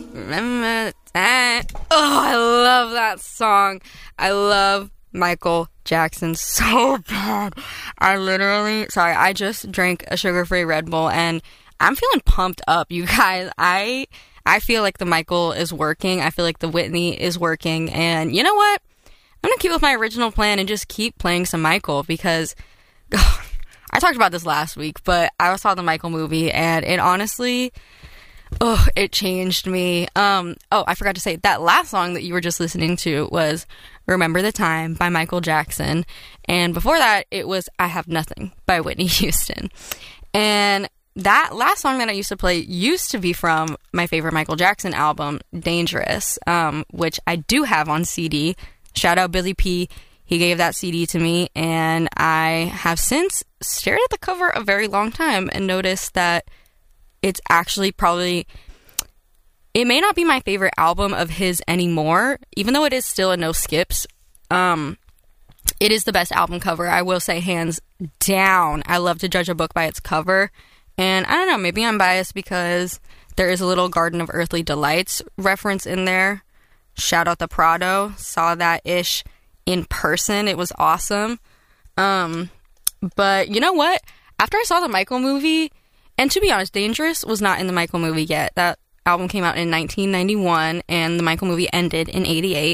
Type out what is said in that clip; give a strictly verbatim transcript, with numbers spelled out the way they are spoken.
Remember that? Oh, I love that song. I love Michael Jackson so bad. I literally, sorry, I just drank a sugar-free Red Bull and I'm feeling pumped up, you guys. I I feel like the Michael is working. I feel like the Whitney is working. And you know what? I'm going to keep with my original plan and just keep playing some Michael because oh, I talked about this last week, but I saw the Michael movie and it honestly, oh, it changed me. Um, oh, I forgot to say, that last song that you were just listening to was Remember the Time by Michael Jackson. And before that, it was I Have Nothing by Whitney Houston. And that last song that I used to play used to be from my favorite Michael Jackson album, Dangerous, um, which I do have on C D. Shout out Billy P. He gave that C D to me, and I have since stared at the cover a very long time and noticed that it's actually probably, it may not be my favorite album of his anymore, even though it is still a no skips. Um, it is the best album cover, I will say, hands down. I love to judge a book by its cover, and I don't know, maybe I'm biased because there is a little Garden of Earthly Delights reference in there. Shout out the Prado, saw that ish in person. It was awesome. Um, but you know what? After I saw the Michael movie, and to be honest, Dangerous was not in the Michael movie yet. That album came out in nineteen ninety-one, and the Michael movie ended in eighty-eight.